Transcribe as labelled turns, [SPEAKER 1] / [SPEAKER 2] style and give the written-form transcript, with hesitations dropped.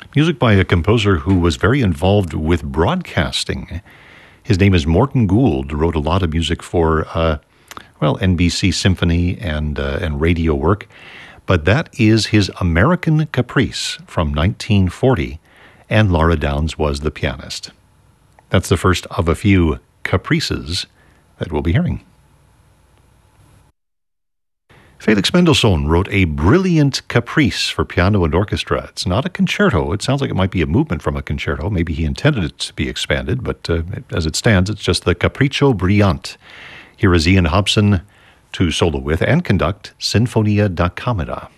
[SPEAKER 1] Music by a composer who was very involved with broadcasting. His name is Morton Gould, wrote a lot of music for, NBC Symphony and radio work. But that is his American Caprice from 1940, and Laura Downs was the pianist. That's the first of a few caprices that we'll be hearing. Felix Mendelssohn wrote a brilliant caprice for piano and orchestra. It's not a concerto. It sounds like it might be a movement from a concerto. Maybe he intended it to be expanded, but as it stands, it's just the Capriccio Brillante. Here is Ian Hobson to solo with and conduct Sinfonia da Camera.